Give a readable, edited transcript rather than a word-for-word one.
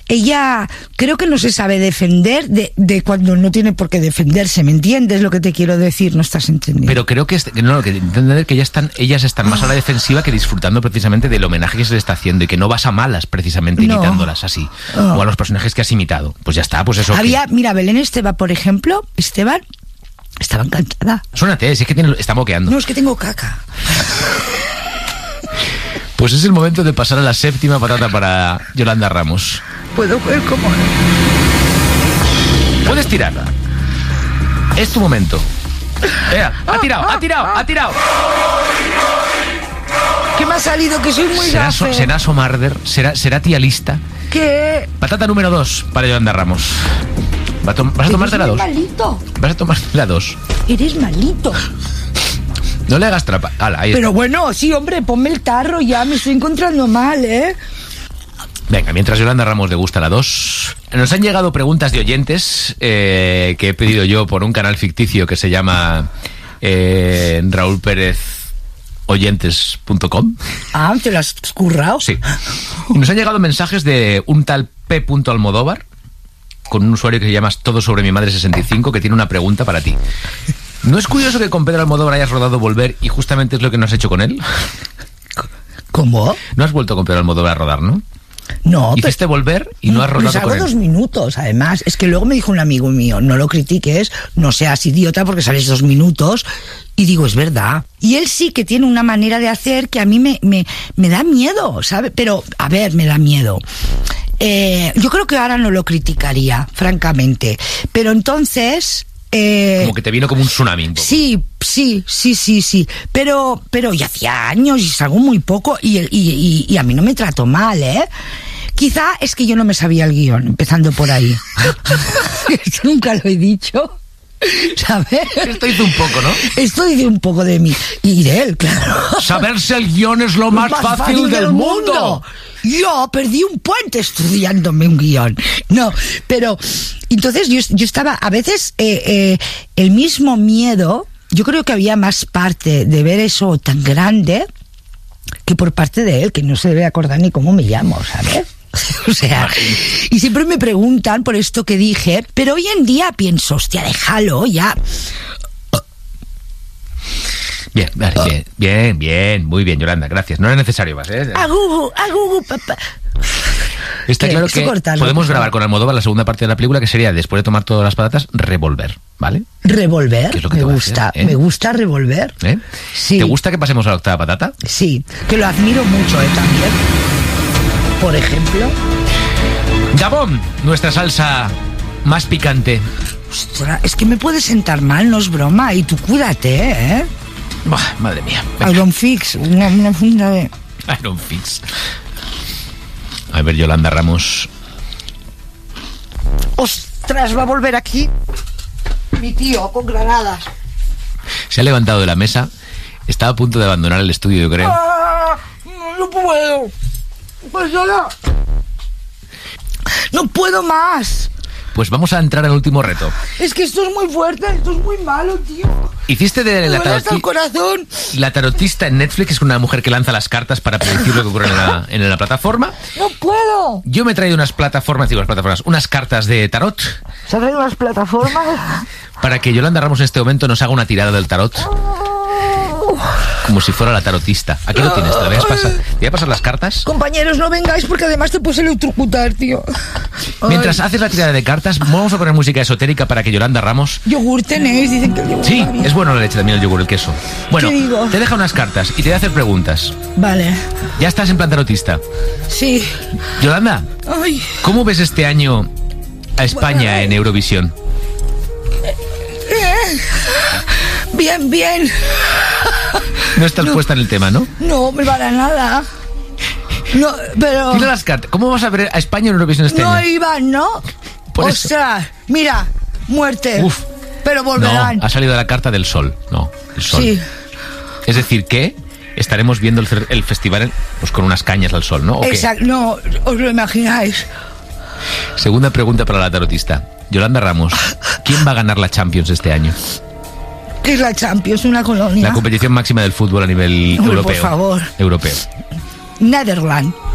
ella creo que no se sabe defender de cuando no tiene por qué defenderse, ¿me entiendes lo que te quiero decir? No estás entendiendo. Pero creo que entender que ellas están más a la defensiva que disfrutando precisamente del homenaje que se le está haciendo y que no vas a malas precisamente imitándolas así. O a los personajes que has imitado. Pues ya está, pues eso. Mira, Belén Esteban, por ejemplo, estaba encantada. Suénate, si es que está moqueando. No, es que tengo caca. Pues es el momento de pasar a la séptima patata para Yolanda Ramos. Puedo ver cómo... Puedes tirarla. Es tu momento. Ha tirado. ¿Qué me ha salido? Que soy muy gafe. ¿Será Somarder? ¿Será tía lista? ¿Qué? Patata número 2 para Yolanda Ramos. ¿Vas a tomarte la 2? Malito. Vas a tomarte la 2. Eres malito. No le hagas trapa. Ahí pero está. Bueno, sí, hombre, ponme el tarro ya, me estoy encontrando mal, ¿eh? Venga, mientras Yolanda Ramos degusta la 2, nos han llegado preguntas de oyentes que he pedido yo por un canal ficticio que se llama Raúl Pérez oyentes.com. Ah, ¿te lo has currado? Sí. Y nos han llegado mensajes de un tal P. Almodóvar, con un usuario que se llama Todo sobre mi madre 65, que tiene una pregunta para ti. ¿No es curioso que con Pedro Almodóvar hayas rodado Volver y justamente es lo que no has hecho con él? ¿Cómo? No has vuelto con Pedro Almodóvar a rodar, ¿no? No, hiciste Volver y no has rodado con él. 2 minutos, además. Es que luego me dijo un amigo mío, no lo critiques, no seas idiota porque sales 2 minutos. Y digo, es verdad. Y él sí que tiene una manera de hacer que a mí me da miedo, ¿sabes? Pero, a ver, me da miedo. Yo creo que ahora no lo criticaría, francamente. Pero entonces... como que te vino como un tsunami un poco. Sí. Pero ya hacía años y salgo muy poco y a mí no me trato mal, ¿eh? Quizá es que yo no me sabía el guión, empezando por ahí. Esto nunca lo he dicho, ¿sabes? Esto dice un poco, ¿no? Esto dice un poco de mí y de él, claro. Saberse el guión es lo más fácil del mundo. Yo perdí un puente estudiándome un guión. No, pero... Entonces yo estaba... A veces el mismo miedo... Yo creo que había más parte de ver eso tan grande que por parte de él, que no se debe acordar ni cómo me llamo, ¿sabes? O sea, y siempre me preguntan por esto que dije, pero hoy en día pienso, hostia, déjalo ya... Bien, vale, bien, muy bien, Yolanda, gracias. No era necesario más, ¿eh? A Gugu, papá. Está claro que podemos grabar con Almodóvar la segunda parte de la película, que sería, después de tomar todas las patatas, Revolver, ¿vale? Revolver, es lo que me gusta, me gusta Revolver. Sí. ¿Te gusta que pasemos a la octava patata? Sí, que lo admiro mucho, también. Por ejemplo. Gabón, nuestra salsa más picante. Ostras, es que me puede sentar mal, no es broma, y tú cuídate, ¿eh? Bah, madre mía. Iron Fix, una funda de... Iron Fix. A ver, Yolanda Ramos. ¡Ostras! Va a volver aquí mi tío con granadas. Se ha levantado de la mesa. Está a punto de abandonar el estudio, yo creo. No puedo. Pues yo no puedo más. Pues vamos a entrar al último reto. Es que esto es muy fuerte, esto es muy malo, tío. Hiciste de la tarotista en Netflix, es una mujer que lanza las cartas para predecir lo que ocurre en la plataforma. No puedo. Yo me he traído unas cartas de tarot. ¿Se han traído unas plataformas? Para que Yolanda Ramos en este momento nos haga una tirada del tarot. Como si fuera la tarotista. Aquí lo tienes, te voy a pasar las cartas. Compañeros, no vengáis porque además te puedes electrocutar, tío. Mientras haces la tirada de cartas, vamos a poner música esotérica para que Yolanda Ramos... Yogur tenéis, dicen que el yogur... Sí, es bueno la leche también, el yogur, el queso. Bueno, te deja unas cartas y te voy a hacer preguntas. Vale. ¿Ya estás en plan tarotista? Sí. Yolanda, ¿cómo ves este año a España en Eurovisión? Bien. No estás puesta en el tema, ¿no? No, para nada. No, pero... Tira las cartas. ¿Cómo vas a ver a España en Eurovisión este año? No iban, ¿no? Ostras, mira, muerte. Uf. Pero volverán. No, ha salido la carta del sol. No, el sol. Sí. Es decir, que estaremos viendo el festival pues con unas cañas al sol, ¿no? Exacto, no, os lo imagináis. Segunda pregunta para la tarotista. Yolanda Ramos, ¿quién va a ganar la Champions este año? ¿Qué es la Champions? ¿Una colonia? La competición máxima del fútbol a nivel europeo. Por favor. Europeo. Netherlands.